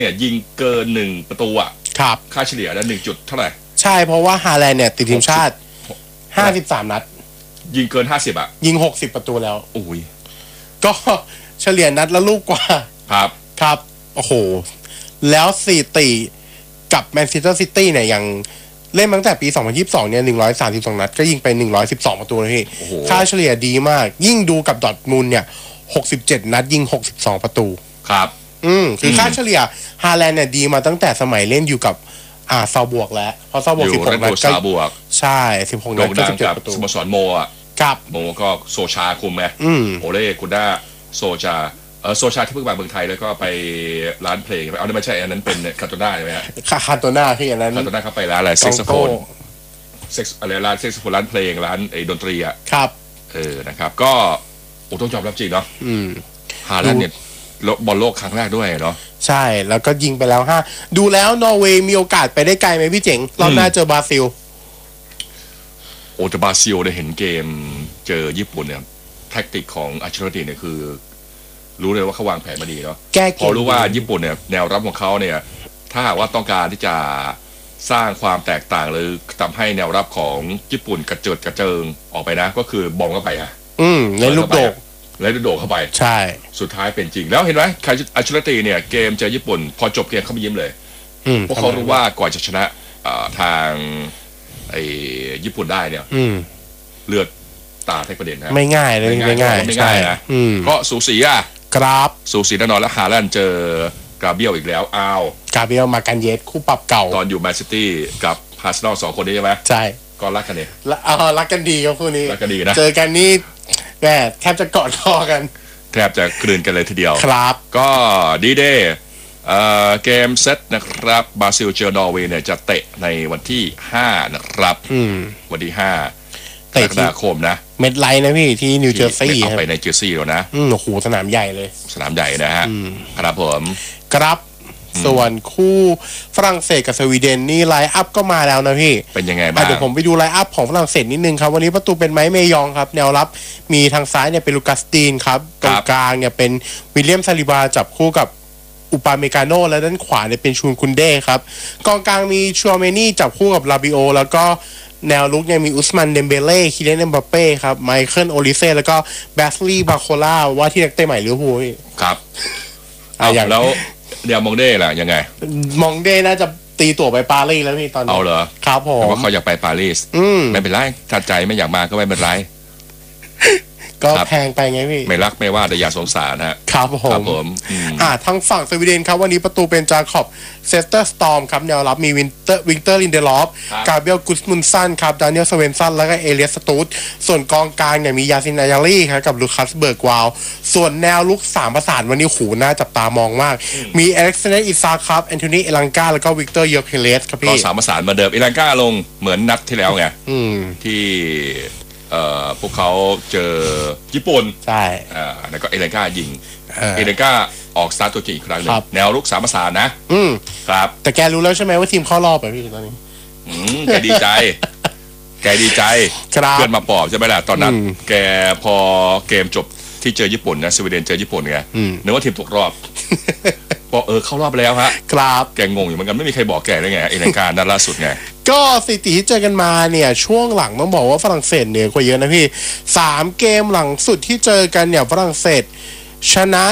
เนี่ยยิงเกิน1 ประตูอ่ะครับค่าเฉลี่ยแล้ว1 จุดเท่าไหร่ใช่เพราะว่าฮาแลนด์เนี่ยติดทีมชาติ53 นัดยิงเกิน50อ่ะยิง60 ประตูแล้วโอ้ยก็เฉลี่ยนัดละลูกกว่าครับโอ้โหแล้วสถิติกับแมนเชสเตอร์ซิตี้เนี่ยยังเล่นมาตั้งแต่ปี2022เนี่ย132 นัดก็ยิงไป112 ประตูเลยพี่ค่าเฉลี่ยดีมากยิ่งดูกับดอร์ทมุนด์เนี่ย67 นัดยิง62 ประตูครับคือค่าเฉลี่ยฮาแลนด์เนี่ยดีมาตั้งแต่สมัยเล่นอยู่กับซาบวกแล้วเพราะซาบวก16 นัดก็ใช่16 นัดก็17 ประตูสโมสรโมอ่ะครับโมก็โซชาคุมไงโอเล่กุด้าโซชาโซชาที่เพิ่งมาเมืองไทยแล้วก็ไปร้านเพลงเอาไม่ใช่อันนั้นเป็นคาโตน่าใช่ไหมฮะคาโตน่าที่อันนั้นคาโตน่าเขาไปร้านอะไรเซ็กซ์โฟนอะไรร้านเซ็กซ์โฟนร้านเพลงร้านดนตรีอ่ะครับนะครับก็ต้องยอมรับจริงเนาะฮาแลนด์เนี่ยบอลโลกครั้งแรกด้วยเนาะใช่แล้วก็ยิงไปแล้ว5ดูแล้วนอร์เวย์มีโอกาสไปได้ไกลไหมพี่เจ๋งรอบหน้าเจอบราซิลแต่บราซิลได้เห็นเกมเจอญี่ปุ่นเนี่ยแทคติกของอัชรติเนี่ยคือรู้เลยว่าเขาวางแผนมาดีเนาะพอรู้ว่าญี่ปุ่นเนี่ยแนวรับของเขาเนี่ยถ้าหากว่าต้องการที่จะสร้างความแตกต่างหรือทำให้แนวรับของญี่ปุ่นกระเจิดกระเจิงออกไปนะก็คือบอมเข้าไปในลูกโดดแล้วโดดเข้าไปใช่สุดท้ายเป็นจริงแล้วเห็นไหมอัชรติเนี่ยเกมเจอญี่ปุ่นพอจบเกมเขาไม่ยิ้มเลยเพราะเขารู้ว่าก่อนจะชนะทางญี่ปุ่นได้เนี่ยเลือดตาแทบประเด็นนะไม่ง่ายเลยไม่ง่ายนะก็สูสีครับสูสีแน่นอนแล้วฮาแลนด์เจอกาเบียลอีกแล้วกาเบียลมากันเยสคู่ปรับเก่าตอนอยู่แมนซิตี้กับอาร์เซนอล2 คนนี้ใช่ไหมใช่ก็รักกันเนี่ยรักกันดีครับคู่นี้รักกันดีนะเจอกันนี่แหมแทบจะกอดคอกันแทบจะกลืนกันเลยทีเดียวครับก็ดีเดย์เกมเซตนะครับบราซิลเจอนอร์เวย์เนี่ยจะเตะในวันที่5นะครับวันที่5กรกฎาคมนะเม็ดไลท์นะพี่ที่นิวเจอร์ซีย์เอาไปในเจอร์ซีย์แล้วนะโอ้โหสนามใหญ่เลยสนามใหญ่นะฮะครับผมครับส่วนคู่ฝรั่งเศสกับสวีเดนนี่ไลน์อัพก็มาแล้วนะพี่เป็นยังไงบ้างเดี๋ยวผมไปดูไลน์อัพของฝรั่งเศสนิดนึงครับวันนี้ประตูเป็นไมค์เมยองครับแนวรับมีทางซ้ายเนี่ยเป็นลูกัสตีนครับตรงกลางเนี่ยเป็นวิลเลียมซาลิบาจับคู่กับอุปาเมกาโนและด้านขวาเนี่ยเป็นชูนคุนเด้ครับกองกลางมีชัวเมนี่จับคู่กับลาบิโอแล้วก็แนวลุกยังมีอุสมันเดมเบเล่คิเลนเอ็มบัปเป้ครับไมเคิลโอลิเซ่แล้วก็แบสลี่บาโคล่าว่าที่นักเตะใหม่ลิเวอร์พูลครับอย่างแล้วเดียวมองเด้ล่ะยังไงมองเด้น่าจะตีตั๋วไปปารีสแล้วพี่ตอนนี้เอาเหรอครับผมแต่ว่าเขาอยากไปปารีสไม่เป็นไรถ้าใจไม่อยากมาก็ไม่เป็นไรก็แพงไปไงพี่ไม่รักไม่ว่าแต่อย่าสงสารนะครับผมทางฝั่งสวีเดนครับวันนี้ประตูเป็นจาคอบเซสเตอร์สตอมครับแนวรับมีวินเตอร์ลินเดลอฟกาเบรียลกุสมุนซันครับดานิเอลสเวนซันแล้วก็เอเลียสสตูดส่วนกองกลางเนี่ยมียาซินนายารีครับกับลูคัสเบิร์กวาลส่วนแนวลุก3 ประสานวันนี้หูน่าจับตามองมากมีเอลิกเซนอิซาครับแอนโทนีเอลังกาแล้วก็วิกเตอร์เยอร์เคเลสครับพี่ก็3 ประสานมาเดิมเอลังกาลงเหมือนนัดที่แล้วไงที่พวกเขาเจอญี่ปุ่นใช่แล้วก็เอเลนก้ายิงเอเลนก้าออกสตาร์ทตัวจริงอีกครั้งหนึ่งแนวรุก3 ประสานนะครับแต่แกรู้แล้วใช่ไหมว่าทีมเข้ารอบไปพี่ตอนนี้แกดีใจเพื่อนมาปลอบใช่ไหมล่ะตอนนั้นแกพอเกมจบที่เจอญี่ปุ่นนะสวีเดนเจอญี่ปุ่นไงนึกว่าทีมตกรอบบอกเข้ารอบแล้วฮะครับแกงงอยู่เหมือนกันไม่มีใครบอกแกได้ไงเอเลนก้านัดล่าสุดไงก็สถิติที่เจอกันมาเนี่ยช่วงหลังต้องบอกว่าฝรั่งเศสเหนือกว่าเยอะนะพี่3 เกมหลังสุดที่เจอกันเนี่ยฝรั่งเศสชนะ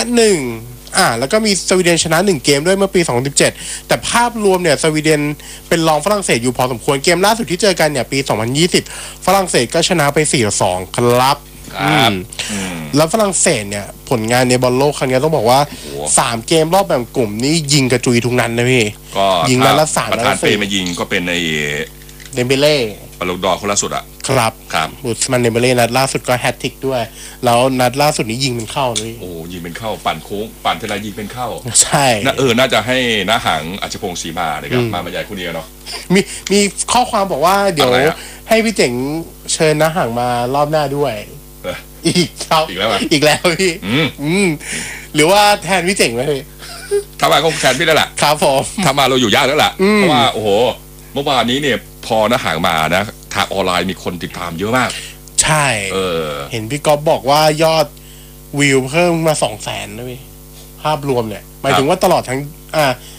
1แล้วก็มีสวีเดนชนะ1 เกมด้วยเมื่อปี2017แต่ภาพรวมเนี่ยสวีเดนเป็นรองฝรั่งเศสอยู่พอสมควรเกมล่าสุดที่เจอกันเนี่ยปี2020ฝรั่งเศสก็ชนะไป4-2ครับแล้วฝรั่งเศสเนี่ยผลงานในบอลโลกครั้งนี้ต้องบอกว่า3 เกมรอบแบ่งกลุ่มนี้ยิงกระจุยทุกนั้นนะพี่ก็ยิงนัดละ3 ประธานเปมายิงก็เป็นในเดมเบเล่บอลลูนดอร์คนล่าสุดครับอุสมันเดมเบเล่นัดล่าสุดก็แฮตทริกด้วยแล้วนัดล่าสุดนี้ยิงเป็นเข้าเลยยิงเป็นเข้าปั่นโค้งปั่นเทลายยิงเป็นเข้าใช่น่าจะให้น้าหังอัจฉพงศ์ศรีมาเลยครับมาบรรยายคู่นี้เนาะมีข้อความบอกว่าเดี๋ยวให้พี่เจ๋งเชิญน้าหังมารอบหน้าด้วยอีกแล้วพี่หรือว่าแทนพี่เจ๋งไหมพี่ถ้ามาก็แทนพี่แล้วแหละครับผมถ้ามาเราอยู่ยากแล้วล่ะเพราะว่าโอ้โหเมื่อวานนี้เนี่ยพอน้าหังมานะทางออนไลน์มีคนติดตามเยอะมากใช่เห็นพี่ก๊อฟบอกว่ายอดวิวเพิ่มมา200,000นะพี่ภาพรวมเนี่ยหมายถึงว่าตลอดทั้ง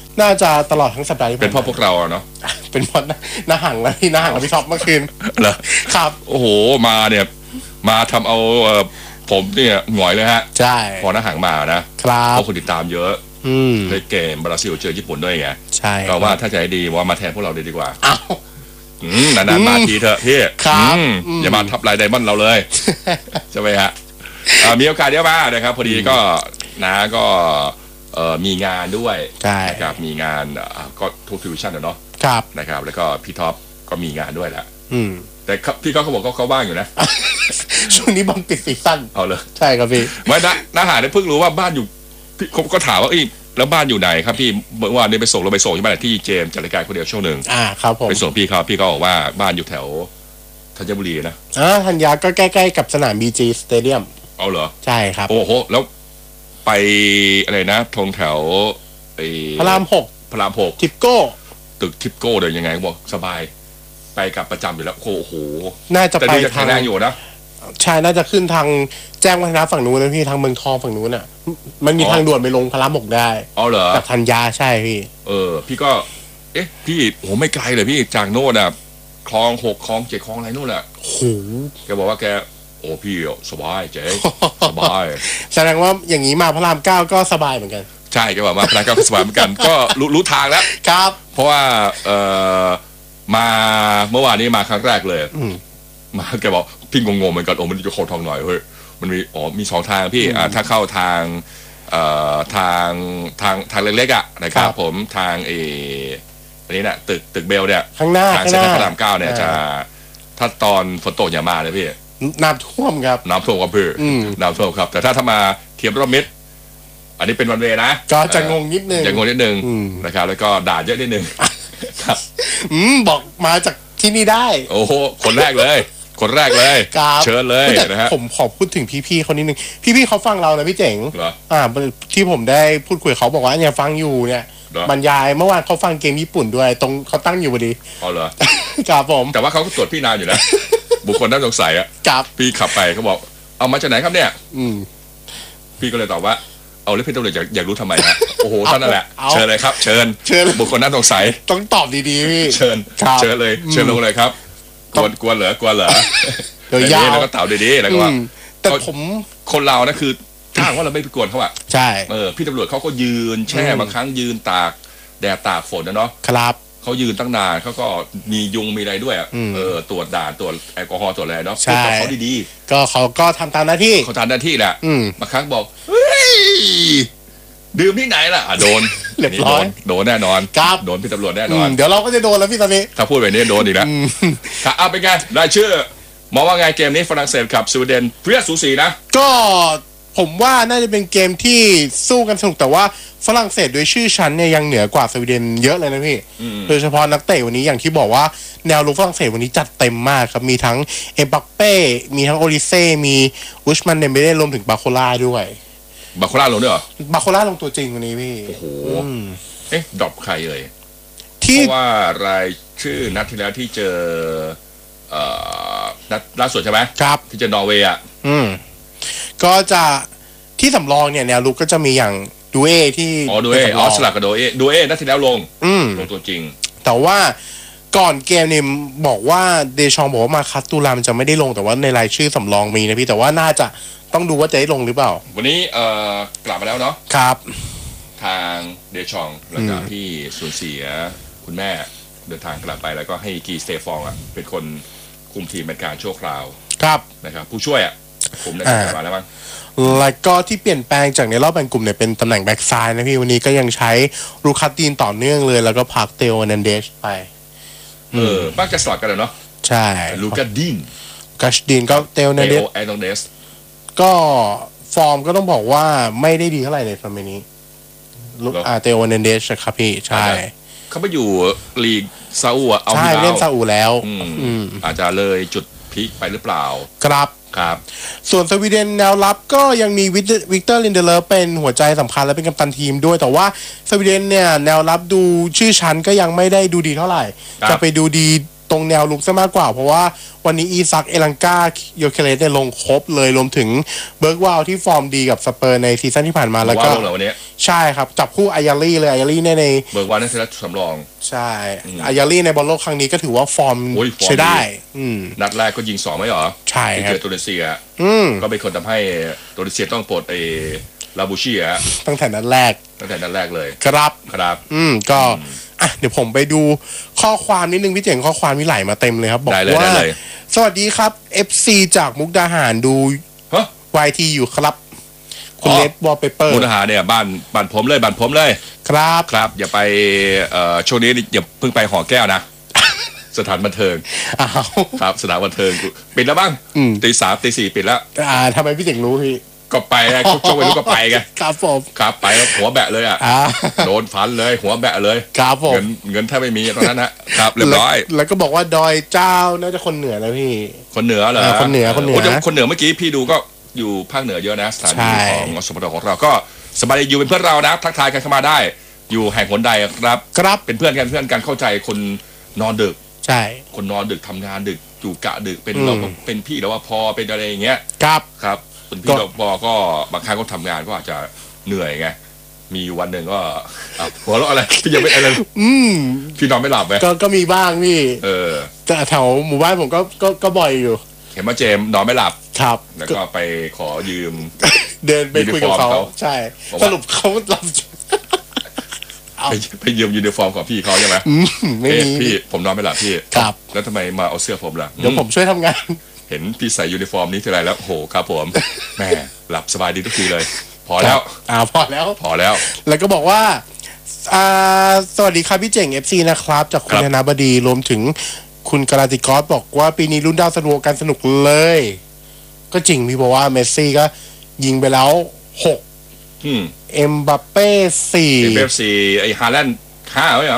น่าจะตลอดทั้งสัปดาห์ที่เป็นเพราะพวกเราเนาะเป็นเพราะหน้าห่างแล้วพี่หน้าห่างกับพี่ท็อปเมื่อคืนเหรอครับโอ้โหมาเนี่ยมาทำเอาผมเนี่ยหงอยเลยฮะใช่พอหน้าห่างมานะครับเพราะคนติดตามเยอะเลยเกมบราซิลเจอญี่ปุ่นด้วยไงใช่ก็ว่าถ้าใจดีว่ามาแทนพวกเราเลยดีกว่าอ้าวนานๆมาทีเถอะพี่อย่ามาทับลายไดมอนด์เราเลยใช่ไหมฮะมีโอกาสเยอะมากนะครับพอดีก็ก็มีงานด้วยนะครับมีงานก็ทูฟิวชั่นเนาะนะครับแล้วก็พี่ท็อปก็มีงานด้วยแหละแต่พี่เขาบอกเขาว่างอยู่นะช่วงนี้บอลปิดซีซั่นเอาเลยใช่ครับพี่ไม่น้าหาได้เพิ่งรู้ว่าบ้านอยู่พี่ก็ถามว่าแล้วบ้านอยู่ไหนครับพี่เมื่อวานนี้ไปส่งเราไปส่งที่บ้านที่เจมจัดรายการคนเดียวช่วงหนึ่งครับผมไปส่งพี่ก็บอกว่าบ้านอยู่แถวธัญบุรีนะธัญญาก็ใกล้ๆกับสนามบีจีสเตเดียมเอาเหรอใช่ครับโอ้โหแล้วไปอะไรนะทงแถวพระราม6ทิปโก้ตึกทิปโก้เดินยังไงบอกสบายไปกับประจำอยู่แล้วโอ้โหน่าจะไปทางแรงอยู่นะใช่น่าจะขึ้นทางแจ้งวัฒนะฝั่งนู้นนะพี่ทางเมืองทองฝั่งนู้นอ่ะมันมีทางด่วนไปลงพระราม6ได้อ๋อเหรอจากธัญญาใช่พี่พี่ก็พี่โหไม่ไกลเลยพี่จากโน่นอ่ะคลอง6คลอง7คลองอะไรโน่นแหละโหแกบอกว่าแกโอ้พี่สบายเจ๊สบายแสดงว่าอย่างนี้มาพระราม9ก็สบายเหมือนกันใช่แกบอกมาพระราม9ก็สบายเหมือนกันก็รู้ทางแล้วครับเพราะว่ามาเมื่อวานนี้มาครั้งแรกเลยมาแกบอกพี่งงๆเหมือนกันมันจะโคทองหน่อยเฮ้ยมันมี2ทางพี่ถ้าเข้าทางทางเล็กๆอ่ะนะครับผมทางอันนี้นะตึกเบลเนี่ยข้างหน้าทางเซ็นทรัลพระราม9เนี่ยจะถ้าตอนฝนตกอย่ามาเลยพี่น้ำท่วมครับน้ำท่วมครับพี่น้ำท่วมครับแต่ถ้ามาเทียมรอบมิดอันนี้เป็นวันเวนะก็จะงงนิดนึงนะครับแล้วก็ด่าเยอะนิดนึงครับบอกมาจากที่นี่ได้โอ้โหคนแรกเลยเชิญเลยนะฮะผมขอพูดถึงพี่ๆเขานิดนึงพี่ๆเขาฟังเรานะพี่เจ๋งที่ผมได้พูดคุยเขาบอกว่าเนี่ยฟังอยู่เนี่ยบรรยายเมื่อวานเขาฟังเกมญี่ปุ่นด้วยตรงเขาตั้งอยู่พอดีอ๋อเหรอครับผมแต่ว่าเขาก็ตรวจพี่นานอยู่นะบุคคลน่าสงสัยอ่ะพี่ขับไปเขาบอกเอามาจากไหนครับเนี่ยพี่ก็เลยตอบว่าเอาเรื่องพี่ตำรวจอยากรู้ทำไมฮะโอ้โหท่านนั่นแหละเชิญเลยครับเชิญบุคคลน่าสงสัยต้องตอบดีๆพี่เชิญเลยเชิญลงเลยครับกวนเหรอเดี๋ยวยาวแล้วก็เต่าดีๆแล้วก็ว่าแต่ผมคนเรานะคือถ้าว่าเราไม่ไปกวนเขาอะใช่พี่ตำรวจเขาก็ยืนแช่บางครั้งยืนตากแดดตากฝนนะเนาะครับเขายืนตั้งนานเขาก็มียุงมีอะไรด้วยตรวจด่านตรวจแอลกอฮอล์ตรวจอะไรเนาะพูดกับเขาดีๆก็เขาก็ทำตามหน้าที่เขาทำหน้าที่แหละบางครั้งบอกเฮ้ยดื่มที่ไหนล่ะโดนเรียบร้อยโดนแน่นอนโดนพี่ตำรวจแน่นอนเดี๋ยวเราก็จะโดนแล้วพี่ตอนนี้ถ้าพูดแบบนี้โดนอีกแล้วครับเป็นไงได้ชื่อมองว่าไงเกมนี้ฝรั่งเศสกับสวีเดนเพื่อสูสีนะก็ผมว่าน่าจะเป็นเกมที่สู้กันสนุกแต่ว่าฝรั่งเศสโดยชื่อชั้นเนี่ยยังเหนือกว่าสวีเดนเยอะเลยนะพี่โดยเฉพาะนักเตะวันนี้อย่างที่บอกว่าแนวรุกฝรั่งเศสวันนี้จัดเต็มมากครับมีทั้งเอ็มบัปเป้มีทั้งโอลิเซ่มีอุชมันเดมเบเล่รวมถึงบาโคล่าด้วยบาโคล่าลงด้วยเหรอบาโคล่าลงตัวจริงวันนี้พี่โอ้โหดรอปใครเลยเพราะว่ารายชื่อนัดที่แล้วที่เจอนัดล่าสุดใช่ไหมครับที่เจอนอร์เวย์ก็จะที่สำรองเนี่ยแนวลุกก็จะมีอย่างดูเอที่ดูเอสลับกับดูเอนัดที่แล้วลงตัวจริงแต่ว่าก่อนเกมเนี่ยบอกว่าเดชองบอกว่ามาคัตตูรามจะไม่ได้ลงแต่ว่าในรายชื่อสำรองมีนะพี่แต่ว่าน่าจะต้องดูว่าจะได้ลงหรือเปล่าวันนี้กลับมาแล้วเนาะครับทางเดชองหลังจากที่สูญเสียคุณแม่เดินทางกลับไปแล้วก็ให้กีสเตฟองเป็นคนคุมทีมเป็นการชั่วคราวครับนะครับผู้ช่วยคุมได้กลับมาแล้วมั้งแล้วก็ที่เปลี่ยนแปลงจากในรอบแบ่งกลุ่มเนี่ยเป็นตำแหน่งแบ็กซ้ายนะพี่วันนี้ก็ยังใช้ลูคัสตีนต่อเนื่องเลยแล้วก็พักเตโอนันเดชไปมักจะสลับกันเลยเนาะใช่ลูคัสดีนก็เตโอนันเดชก็ฟอร์มก็ต้องบอกว่าไม่ได้ดีเท่าไหร่ในฟอร์มนี้เตโอนันเดชครับพี่ใช่เขาไปอยู่ลีกซาอุเอาใช่เล่นซาอุแล้วอาจจะเลยจุดพีคไปหรือเปล่าครับส่วนสวีเดนแนวรับก็ยังมีวิกเตอร์ลินเดเลอร์เป็นหัวใจสำคัญและเป็นกัปตันทีมด้วยแต่ว่าสวีเดนเนี่ยแนวรับดูชื่อชั้นก็ยังไม่ได้ดูดีเท่าไหร่จะไปดูดีตรงแนวลุกซะมากกว่าเพราะว่าวันนี้อีซักเอลังกาโยเคเลสเนี่ยลงครบเลยรวมถึงเบิร์กวาลที่ฟอร์มดีกับสเปอร์ในซีซั่นที่ผ่านมาแล้วก็ว่าลงเหรอวันนี้ใช่ครับจับคู่อายาลี่เลยอายาลี่ในเบิร์กวาลนั่นคือสำรองใช่อายาลี่ในบอลโลกครั้งนี้ก็ถือว่าฟอร์มใช้ได้นัดแรกก็ยิง2ไม่เหรอใช่ครับเจอตุนิเซียก็เป็นคนทำให้ตุนิเซียต้องปลดลาบูชีอะตั้งแต่นัดแรกเลยครับก็เดี๋ยวผมไปดูข้อความนิดนึงพี่เจ๋งข้อความมีไหลมาเต็มเลยครับบอกว่าสวัสดีครับ FC จากมุกดาหารดู YT อยู่ครับคุณเลดวอลเปเปอร์มุกดาหารเนี่ยบ้านผมเลยครับอย่าไปช่วงนี้อย่าเพิ่งไปหอแก้วนะสถานบันเทิงครับสถานบันเทิงปิดแล้วบ้างตี3ตี4ปิดแล้วทำไมพี่เจ๋งรู้พี่ก็ไปไงช่วงวัยรุ่นก็ไปไงครับผมครับไปหัวแบะเลยโดนฟันเลยหัวแบะเลยครับผมเงินแทบไม่มีตอนนั้นนะครับเรียบร้อยแล้วก็บอกว่าดอยเจ้าน่าจะคนเหนือนะพี่คนเหนือเหรอคนเหนือเมื่อกี้พี่ดูก็อยู่ภาคเหนือเยอะนะสถานีของอสมทของเราก็สบายอยู่เป็นเพื่อนเรานะทักทายกันเข้ามาได้อยู่แห่งหนใดครับเป็นเพื่อนกันเข้าใจคนนอนดึกใช่คนนอนดึกทำงานดึกอยู่กะดึกเป็นเราเป็นพี่แล้วว่าพอเป็นอะไรอย่างเงี้ยครับเป็นพี่เราก็บางครั้งก็ทำงานก็อาจจะเหนื่อยไงมีวันหนึ่งก็หัวเราะอะไรพี่ยังไม่อะไรพี่นอนไม่หลับไหมก็มีบ้างพี่แต่แถวหมู่บ้านผมก็บ่อยอยู่เห็นว่าเจมนอนไม่หลับครับแล้วก็ไปขอยืมเดินไปคุยกับเขาใช่สรุปเขาหลับไปยืมยูนิฟอร์มของพี่เขาใช่ไหมไม่มีพี่ผมนอนไม่หลับพี่ครับแล้วทำไมมาเอาเสื้อผมล่ะเดี๋ยวผมช่วยทำงานเห็นพี่ใส่ยูนิฟอร์มนี้ทีไรแล้วโหครับผมแม่หลับสบายดีทุกทีเลยพอแล้วพอแล้วแล้วก็บอกว่าสวัสดีครับพี่เจ๋ง FC นะครับจากคุณธนบดีรวมถึงคุณกราติกอสบอกว่าปีนี้รุ่นดาวสนุกกันสนุกเลยก็จริงพี่บอกว่าเมสซี่ก็ยิงไปแล้ว6เอ็มบัปเป้ 4ไอ้ฮาแลนด์5แล้ว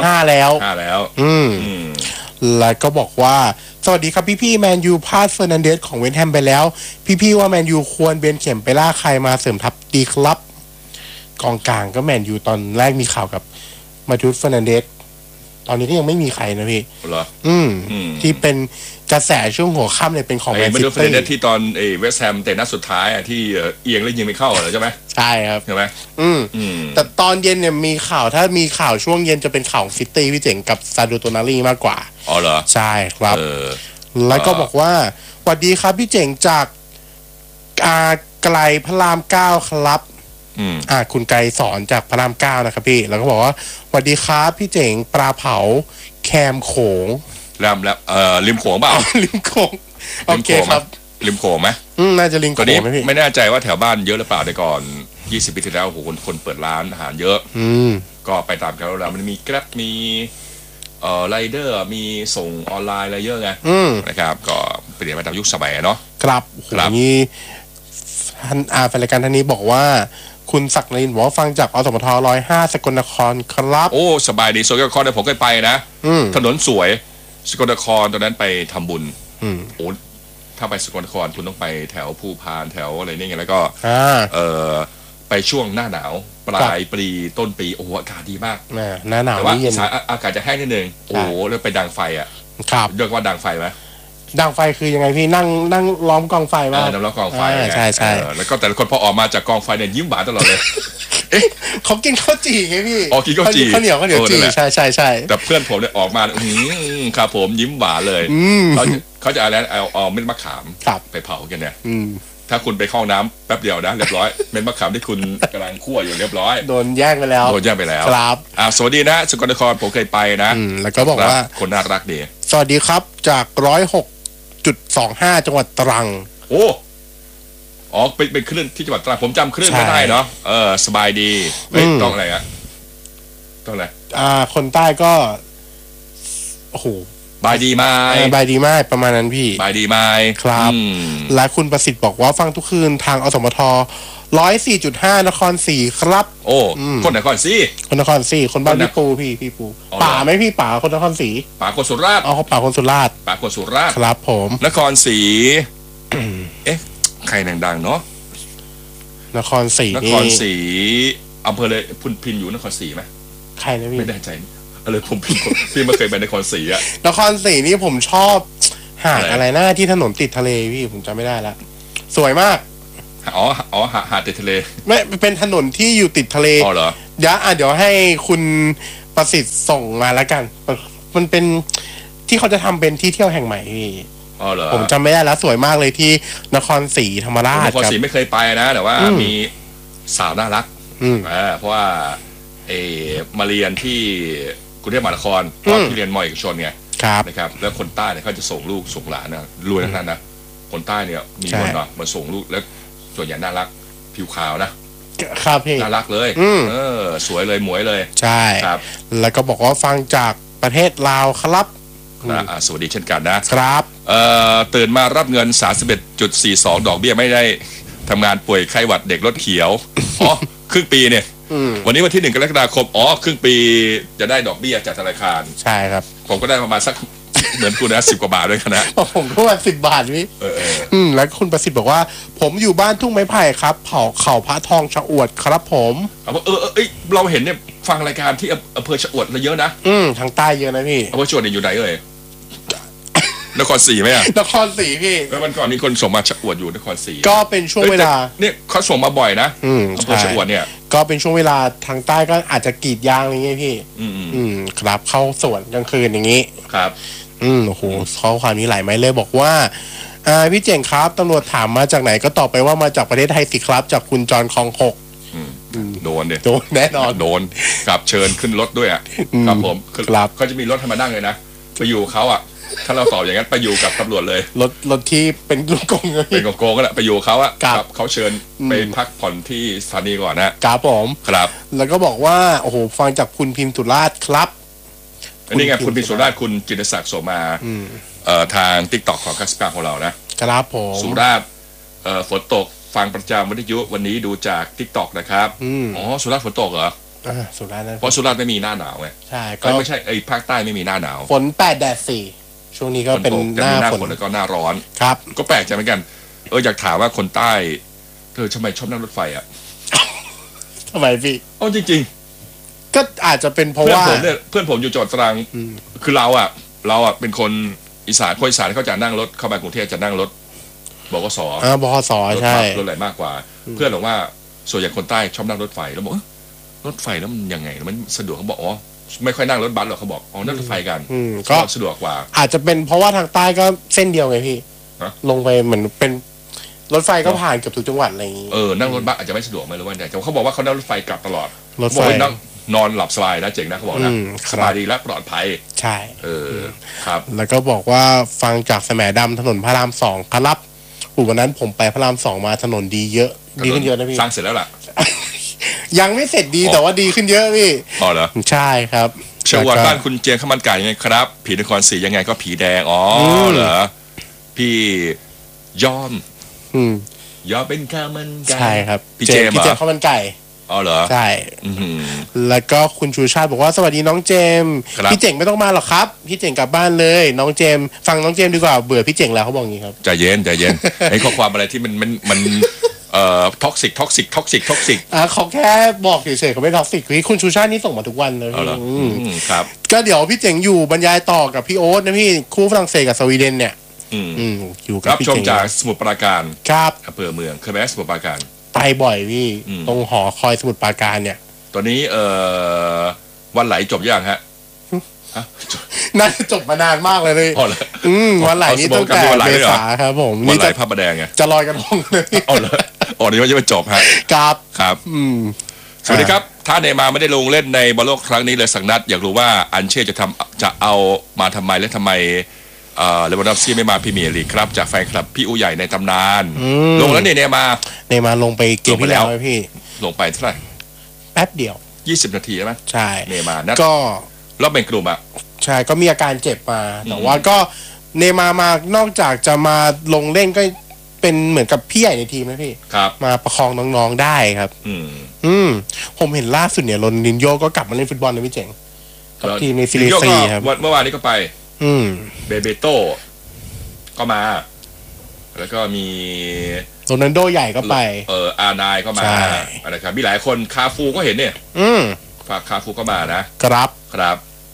แล้วก็บอกว่าสวัสดีครับพี่แมนยูพลาดเฟอร์นันเดสของเวสต์แฮมไปแล้วพี่ว่าแมนยูควรเบนเข็มไปล่าใครมาเสริมทัพดีครับกองกลางก็แมนยูตอนแรกมีข่าวกับมาทูสเฟอร์นันเดสตอนนี้ก็ยังไม่มีใครนะพี่เหรอที่เป็นกระแสช่วงหัวค่ำเนี่ยเป็นของแมนซิตี้มาทูสเฟอร์นันเดสที่ตอนเวสต์แฮมแต่นัดสุดท้ายที่เอียงแล้วยิงไม่เข้าเหรอใช่ไหมใช่ครับใช่ไหมแต่ตอนเย็นเนี่ยมีข่าวถ้ามีข่าวช่วงเย็นจะเป็นข่าวซิตี้พี่เจ๋งกับซาดูโตนารีมากกว่าอ๋อเหรอใช่ครับแล้วก็บอกว่าสวัสดีครับพี่เจ๋งจากไกลพระราม9ครับคุณไกรสอนจากพระราม9นะครับพี่แล้วก็บอกว่าสวัสดีครับพี่เจ๋งปลาเผาแคมโขงแล้วริมโขงเปล่าริมโขงโอเคครับริมโขงไหมน่าจะริมโขงไหมพี่ไม่แน่ใจว่าแถวบ้านเยอะหรือเปล่าแต่ก่อน20 ปีที่แล้วโอ้โหคนเปิดร้านอาหารเยอะก็ไปตามกันแล้วมันมีแกร็บมีไรเดอร์มีส่งออนไลน์อะไรเยอะไงนะครับก็เปลี่ยนไปตามยุคสมัยเนาะครับนี่ท่านแฟนรายการท่านนี้บอกว่าคุณศักดิ์นินบอกว่าฟังจากอสมท105สกลนครครับโอ้สบายดีสกลนครเนี่ยผมเคยไปนะถนนสวยสกลนครตอนนั้นไปทำบุญโอ้ถ้าไปสกลนครคุณต้องไปแถวภูพานแถวอะไรนี่ไงแล้วก็ไปช่วงหน้าหนาวปลายปีต้นปีโอ้อากาศดีมากหน้าหนาวแต่ว่าอากาศจะแห้งนิดนึงโอ้แล้วไปดังไฟครับเรียกว่าดังไฟไหมดังไฟคือยังไงพี่นั่งล้อมกองไฟมานั่งล้อมกองไฟใช่แล้วก็แต่ละคนพอออกมาจากกองไฟเนี่ยยิ้มหวานตลอดเลยเขากินข้าวจี่ไงพี่กินข้าวจี่ข้าวเหนียวจี่ใช่แต่เพื่อนผมเนี่ยออกมาครับผมยิ้มหวานเลยเขาจะอะไรเอาเม็ดมะขามไปเผากันเนี่ยถ้าคุณไปเข้าน้ำแป๊บเดียวนะเรียบร้อยเม็ดมะขามที่คุณกำลังคั่วอยู่เรียบร้อยโดนแย่งไปแล้วครับสวัสดีนะสกลนครผมเคยไปนะแล้วก็บอกว่าคนน่ารักดีสวัสดีครับจาก106.25 จังหวัดตรังเป็นคลื่นที่จังหวัดตรังผมจำคลื่นไม่ได้เนาะสบายดีต้องอะไรต้องอะไรคนใต้ก็โอ้โหบายดีไหมบายดีมากประมาณนั้นพี่บายดีไหมครับและคุณประสิทธิ์บอกว่าฟังทุกคืนทางอสมท104.5 นครศรีครับโอ้คนนครศรีคนนครศรีคนบ้านพี่ปูป่าไหมพี่ป่าคนนครศรีป่าคนสุราษฎร์ป่าคนสุราษฎร์ครับผมนครศรีใครดังๆเนาะนครศรีอำเภอเลยพุนพินอยู่นครศรีไหมใครนะพี่ไม่แน่ใจเลยผมพี่ไม่เคยไปนครศรีอะนครศรีนี่ผมชอบหาดอะไรนะที่ถนนติดทะเลพี่ผมจำไม่ได้ละสวยมากหาดติดทะเลไม่เป็นถนนที่อยู่ติดทะเลอ๋อเหรอเดี๋ยวให้คุณประสิทธิ์ส่งมาแล้วกันมันเป็นที่เขาจะทำเป็นที่เที่ยวแห่งใหม่พี่อ๋อเหรอผมจำไม่ได้แล้วสวยมากเลยที่นครศรีธรรมราชนครศรีไม่เคยไปนะแต่ว่ามีสาวน่ารักเพราะว่ามาเรียนที่กรุงเทพมหานครเพราะที่เรียนมอเอกชนไงนะครับแล้วคนใต้เนี่ยเขาจะส่งลูกส่งหลานนะรวยทั้งนั้นนะคนใต้เนี่ยมีคนมาส่งลูกแล้วส่วนใหญ่น่ารักผิวขาวนะครับพี่น่ารักเลยสวยเลยหมวยเลยใช่ครับแล้วก็บอกว่าฟังจากประเทศลาวครับสวัสดีเช่นกันนะครับตื่นมารับเงิน 31.42 ดอกเบี้ยไม่ได้ทำงานป่วยไข้หวัดเด็กรถเขียวอ๋อครึ่งปีเนี่ยวันนี้วันที่1 กรกฎาคมครึ่งปีจะได้ดอกเบี้ยจากธนาคารใช่ครับผมก็ได้ประมาณสักเหมือนคุณนะ10 กว่าบาทด้วยกันนะผมก็ว่า10 บาทพี่แล้วคุณประสิทธิ์บอกว่าผมอยู่บ้านทุ่งไม้ไผ่ครับเขาพระทองชะอวดครับผมเราเห็นเนี่ยฟังรายการที่อำเภอชะอวดเยอะนะทางใต้เยอะนะพี่อำเภอชะอวดเนี่ยอยู่ไหนเอ่ยนครศรีไหมอ่ะนครศรีพี่แล้ววันก่อนนี้คนส่งมาชะอวดอยู่นครศรีก็เป็นช่วงเวลาเนี่ยเขาส่งมาบ่อยนะอำเภอชะอวดเนี่ยก็เป็นช่วงเวลาทางใต้ก็อาจจะกรีดยางอะไรเงี้ยพี่ครับเข้าสวนกลางคืนอย่างนี้ครับโอ้โหข้อความนี้หลายไหมเลยบอกว่าพี่เจ๋งครับตำรวจถามมาจากไหนก็ตอบไปว่ามาจากประเทศไทยสิครับจากคุณจรคลอง6 โดนเนี่ยโดนแน่นอนโดนกับเชิญขึ้นรถด้วยอ่ะครับผมเขาจะมีรถธรรมดาเลยนะไปอยู่เขาอ่ะถ้าเราตอบอย่างนั้นไปอยู่กับตำรวจเลยรถที่เป็นลูกกงเป็นโกงก็แหละไปอยู่เขาอ่ะครับเขาเชิญไปพักผ่อนที่สถานีก่อนนะครับผมครับแล้วก็บอกว่าโอ้โหฟังจากคุณพิมพ์สุราชครับอันนี้ไงคุณพิมพ์สุราชคุณจิตศักดิ์โสมาทาง TikTok ของคัสปาของเรานะครับผมสุราษฎร์ฝนตกฟังประจำวิทยุวันนี้ดูจาก TikTok นะครับสุราษฎร์ฝนตกเหรอสุราษฎร์เพราะสุราษฎร์ไม่มีหน้าหนาวไงใช่ก็ไม่ใช่ภาคใต้ไม่มีหน้าหนาวฝน8 แดด 4ช่วงนี้ก็เป็นหน้าฝนแล้วก็หน้าร้อนครับก็แปลกใจเหมือนกันอยากถามว่าคนใต้ทำไมชอบนั่งรถไฟอ่ะทำไมพี่จริงๆก็อาจจะเป็นเพราะว่าเพื่อนผมอยู่จังหวัดตรังคือเราอ่ะเป็นคนอีสานคนอีสานเขาจะนั่งรถเข้ามากรุงเทพจะนั่งรถบขส. บขส.ใช่รถอะไรมากกว่าเพื่อนบอกว่าส่วนใหญ่คนใต้ชอบนั่งรถไฟแล้วบอกรถไฟแล้วมันยังไงมันสะดวกเขาบอกไม่ค่อยนั่งรถบัสหรอกเขาบอกนั่งรถไฟกันก็สะดวกกว่าอาจจะเป็นเพราะว่าทางใต้ก็เส้นเดียวไงพี่ลงไปเหมือนเป็นรถไฟก็ผ่านเกือบทุกจังหวัดอะไรอย่างนี้นั่งรถบัสอาจจะไม่สะดวกไม่รู้ว่าแต่เขาบอกว่าเขานั่งรถไฟกลับตลอดรถไฟนั่งนอนหลับสบายนะเจ๋งนะเขาบอกนะสบายดีและปลอดภัยใช่ครับแล้วก็บอกว่าฟังจากแสมดำถนนพระราม2ครับวันนั้นผมไปพระราม2มาถนนดีเยอะดีขึ้นเยอะนะพี่สร้างเสร็จแล้วล่ะยังไม่เสร็จดีแต่ว่าดีขึ้นเยอะพี่เหรอใช่ครับเชื่อว่าบ้านคุณเจียงข้าวมันไก่ยังไงครับผีนครศรียังไงก็ผีแดงเหรอพี่ยอมเป็นข้าวมันไก่ใช่ครับพี่เจมข้าวมันไก่เหรอใช่แล้วก็คุณชูชาติบอกว่าสวัสดีน้องเจมพี่เจ๋งไม่ต้องมาหรอกครับพี่เจ๋งกลับบ้านเลยน้องเจมฟังน้องเจมดีกว่าเบื่อพี่เจ๋งแล้วเขาบอกอย่างนี้ครับใจเย็นไอ้ข้อความอะไรที่มันท็อกซิกเขาแค่บอกเฉยๆเขาไม่ท็อกซิกคุณชูชาตินี่ส่งมาทุกวันเลยครับก็เดี๋ยวพี่เจ๋งอยู่บรรยายต่อกับพี่โอ๊ตนะพี่คู่ฝรั่งเศสกับสวีเดนเนี่ยอยู่กับพี่เจ๋งรับชมจากสมุทรปราการครับอำเภอเมืองเคยไปสมุทรปราการไปบ่อยพี่ตรงหอคอยสมุทรปราการเนี่ยตอนนี้วันไหลจบยังฮะน่าจะจบมานานมากเลยวันไหลนี่ตั้งแต่เมษาครับผมวันไหลพระประแดงไงจะลอยกันทงเลยนี่ว่าจะไม่จบฮะครับสวัสดีครับถ้าเนย์มาร์ไม่ได้ลงเล่นในบอลโลกครั้งนี้เลยสักนัดอยากรู้ว่าอันเช่จะเอามาทำไมและทำไมเลวานดอฟสกี้ไม่มาพรีเมียร์ลีกครับจากแฟนคลับพี่อูใหญ่ในตำนานลงแล้วเนย์มาลงไปเกมที่แล้วไหมพี่ลงไปเท่าไหร่แป๊บเดียว 20 นาทีใช่ไหมใช่เนย์มาร์ก็รอบแบ่งกลุ่มอ่ะใช่ก็มีอาการเจ็บมาแต่ว่าก็เนย์มาร์มานอกจากจะมาลงเล่นก็เป็นเหมือนกับพี่ใหญ่ในทีมนะพี่มาประคองน้องๆได้ครับผมเห็นล่าสุดเนี่ยโรนัลดินโญ่ก็กลับมาเล่นฟุตบอลนะพี่เจ๋งกับทีมในซีรีส์ซีครับเมื่อวานนี้ก็ไปเบโต้ก็มาแล้วก็มีโรนัลโดใหญ่ก็ไปอาร์ไนก็มาอะไรครับมีหลายคนคาฟูก็เห็นเนี่ยฝากคาฟูก็มานะครับ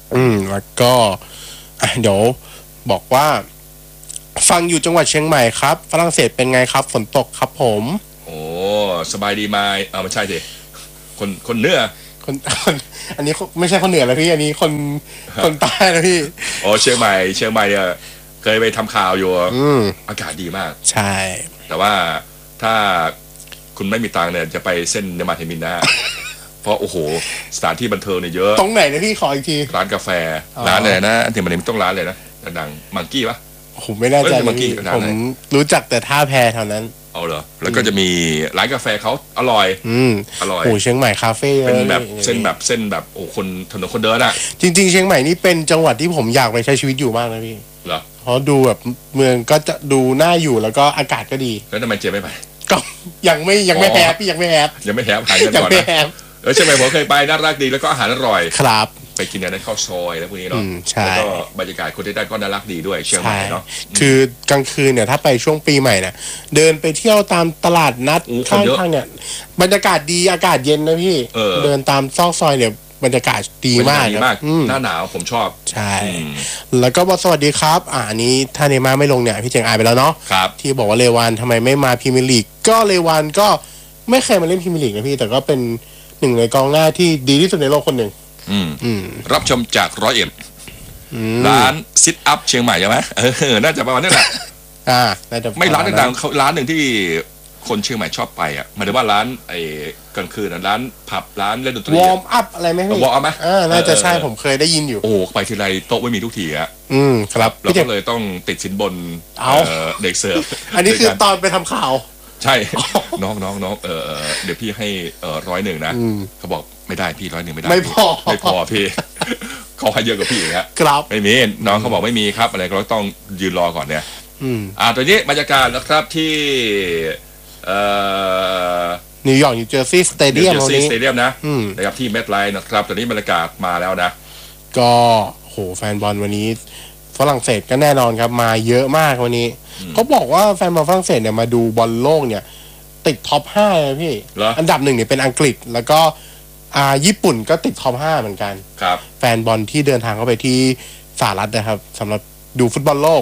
แล้วก็เดี๋ยวบอกว่าฟังอยู่จังหวัดเชียงใหม่ครับฝรั่งเศสเป็นไงครับฝนตกครับผมโอ้สบายดีไหมไม่ใช่สิคนเหนือคนอันนี้ไม่ใช่คนเหนือแล้วพี่อันนี้คนใต้นะพี่เชียงใหม่เนี่ยเคยไปทำข่าวอยู่อากาศดีมากใช่แต่ว่าถ้าคุณไม่มีตังค์เนี่ยจะไปเส้นเนมาเทมินนะเพราะโอ้โหสถานที่บันเทิงเนี่ยเยอะตรงไหนนะพี่ขออีกทีร้านกาแฟร้านอะไรนะเทมันต้องร้านเลยนะดังมังกี้ปะผมไม่แน่ใจผมรู้จักแต่ท่าแพเท่านั้นเอาเหรอแล้วก็จะมีร้านกาแฟเขาอร่อยอร่อยโอ้เชียงใหม่คาเฟ่เป็นแบบเส้นแบบโอ้คนถนนคนเดินอ่ะจริงๆเชียงใหม่นี่เป็นจังหวัดที่ผมอยากไปใช้ชีวิตอยู่มากนะพี่เหรอเพราะดูแบบเมืองก็จะดูน่าอยู่แล้วก็อากาศก็ดีแล้วทำไมเจ๊ไม่ไปก็ยังไม่แฮปพี่ยังไม่แฮปหายกันก่อนนะเชียงใหม่ผมเคยไปน่ารักดีแล้วก็อาหารอร่อยครับไปกินในข้าวซอยแล้วพวกนี้เนาะแล้วก็บรรยากาศคนที่ได้ก็น่ารักดีด้วยเชียงใหม่เนาะคือกลางคืนเนี่ยถ้าไปช่วงปีใหม่เนี่ยเดินไปเที่ยวตามตลาดนัดข้างเนี่ยบรรยากาศดีอากาศเย็นนะพี่เดินตามซอกซอยเนี่ยบรรยากาศดีมากหน้าหนาวผมชอบใช่แล้วก็บอกสวัสดีครับอันนี้ถ้าเนม่าไม่ลงเนี่ยพี่เจงอายไปแล้วเนาะที่บอกว่าเลวานทำไมไม่มาพรีเมียร์ลีกก็เลวานก็ไม่เคยมาเล่นพรีเมียร์ลีกนะพี่แต่ก็เป็นหนึ่งในกองหน้าที่ดีที่สุดในโลกคนหนึ่งรับชมจาก101ร้านซิทอัพเชียงใหม่ใช่ไหมน่าจะประมาณนี้แหละน่าจะไม่ร้านดังๆเขาร้านหนึ่งที่คนเชียงใหม่ชอบไปอ่ะหมายถึงว่าร้านกลางคืนร้านผับร้านเล่นดนตรีวอร์มอัพอะไรไหมวอร์มอัพไหมน่าจะใช่ผมเคยได้ยินอยู่โอ้ไปทีไรโต๊ะไม่มีทุกทีอ่ะครับเราก็เลยต้องติดสินบนเด็กเสิร์ฟอันนี้คือตอนไปทำข่าวใช่น้องเดี๋ยวพี่ให้101นะเขาบอกไม่ได้พี่101 ไม่พอพี่เขาให้เยอะกว่าพี่ครับไม่มีน้องเขาบอกไม่มีครับอะไรก็ต้องยืนรอก่อนเนี่ยตอนนี้บรรยากาศนะครับที่นิวยอร์กนิวเจอร์ซีย์สเตเดียมนะนะครับที่เมทไลน์นะครับตอนนี้บรรยากาศมาแล้วนะก็โหแฟนบอลวันนี้ฝรั่งเศสก็แน่นอนครับมาเยอะมากวันนี้เขาบอกว่าแฟนบอลฝรั่งเศสเนี่ยมาดูบอลโลกเนี่ยติดท็อป5เลยพี่อันดับ1เนี่ยเป็นอังกฤษแล้วก็ญี่ปุ่นก็ติดท็อป5เหมือนกันครับแฟนบอลที่เดินทางเข้าไปที่สหรัฐนะครับสำหรับดูฟุตบอลโลก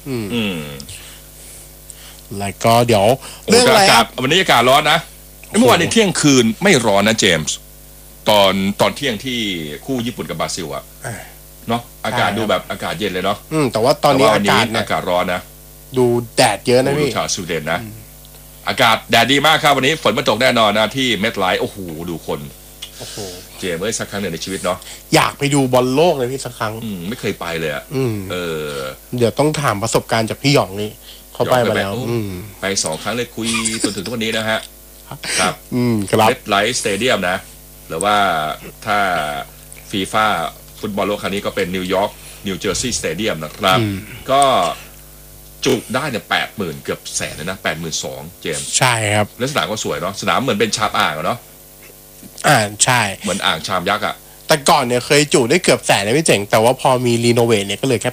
แล้วก็เดี๋ยวเรื่องอะไรครับวันนี้อากาศร้อนนะเมื่อวานในเที่ยงคืนไม่ร้อนนะเจมส์ตอนเที่ยงที่คู่ญี่ปุ่นกับบราซิลอะเนาะอากาศดูแบบอากาศเย็นเลยเนาะแต่ว่าตอนนี้อากาศร้อนนะดูแดดเยอะนะพี่ชาวสวีเดนนะอากาศแดดดีมากครับวันนี้ฝนไม่ตกแน่นอนนะที่เมทไลท์โอ้โหดูคนเจมส์สักครั้งหนึ่งในชีวิตเนาะอยากไปดูบอลโลกเลยพี่สักครั้งไม่เคยไปเลยอ่ะเดี๋ยวต้องถามประสบการณ์จากพี่หยองนี่เขาไปมาแล้วไป2 ครั้งเลยคุยจนถึงทุกวันนี้นะฮะครับครับเมทไลท์สเตเดียมนะหรือว่าถ้าฟีฟ่าฟุตบอลโลกครั้งนี้ก็เป็นนิวยอร์กนิวเจอร์ซีย์สเตเดียมนะครับก็จุได้เนี่ย80,000เกือบแสนเลยนะ82,000เจมส์ใช่ครับแล้วสนามก็สวยเนาะสนามเหมือนเป็นชามอ่างเนาะใช่เหมือนอ่างชามยักษ์อ่ะแต่ก่อนเนี่ยเคยจุได้เกือบแสนเลยพี่เจ๋งแต่ว่าพอมีรีโนเวทเนี่ยก็เลยแค่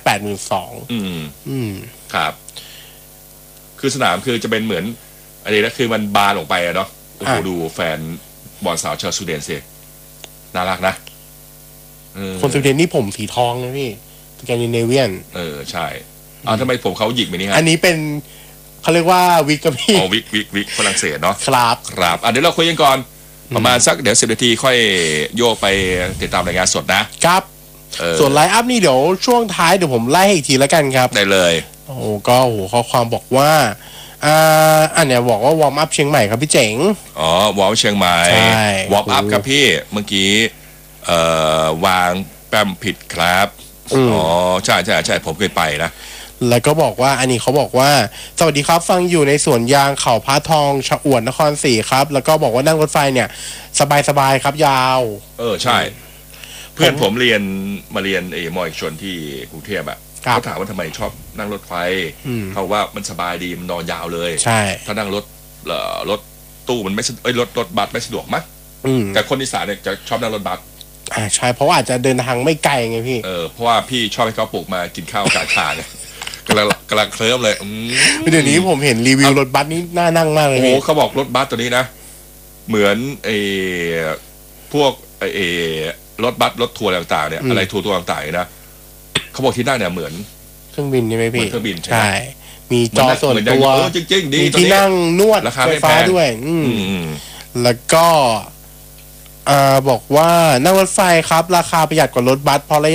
82,000 ครับคือสนามคือจะเป็นเหมือนอะไรนะคือมันบานลงไปอะเนาะโอ้โหดูแฟนบอลสาวชาวสวีเดนสิน่ารักนะคนสวีเดนนี่ผมสีทองนะพี่สแกนดิเนเวียนใช่ทำไมผมเขาหยิกไปนี่ฮะอันนี้เป็นเขาเรียกว่าวิกกับพี่วิกฝรั่งเศสเนาะครับเดี๋ยวเราคุยกันก่อนประมาณสักเดี๋ยว10 นาทีค่อยโยกไปติดตามรายงานสดนะครับส่วนไลฟ์อัพนี่เดี๋ยวช่วงท้ายเดี๋ยวผมไล่ให้อีกทีแล้วกันครับได้เลยก็ข้อความบอกว่าอันเนี้ยบอกว่าวอร์มอัพเชียงใหม่ครับพี่เจ๋งวอร์มเชียงใหม่วอร์มอัพครับพี่เมื่อกี้วางแป้มผิดครับใช่ผมเคยไปนะแล้วก็บอกว่าอันนี้เขาบอกว่าสวัสดีครับฟังอยู่ในสวนยางเขาพระทองชะอวดนครศรีครับแล้วก็บอกว่านั่งรถไฟเนี่ยสบายครับยาวใช่เพื่อนผมมาเรียนมอเอกชนที่กรุงเทพอะเขาถามว่าทำไมชอบนั่งรถไฟเขาว่ามันสบายดีมันนอนยาวเลยใช่ถ้านั่งรถตู้มันไม่รถบัสไม่สะดวกมั้งแต่คนอีสานเนี่ยจะชอบนั่งรถบัสใช่เพราะว่าอาจจะเดินทางไม่ไกลไงพี่เพราะว่าพี่ชอบให้เขาปลุกมากินข้าวกลางทางกำลังเคลิ้มเลยเดี๋ยวนี้ผมเห็นรีวิวรถบัสนี่น่านั่งมากเลยโอ้เขาบอกรถบัสตัวนี้นะเหมือนพวกรถบัสรถทัวร์ต่างๆเนี่ยอะไรทัวร์ต่างๆนะเขาบอกที่นั่งเนี่ยเหมือนเครื่องบินใช่ไหมพี่เครื่องบินใช่มีจอส่วนตัวจริงๆดีมีที่นั่งนวดไฟฟ้าด้วยแล้วก็บอกว่านั่งรถไฟครับราคาประหยัดกว่ารถบัสเพราะระยะ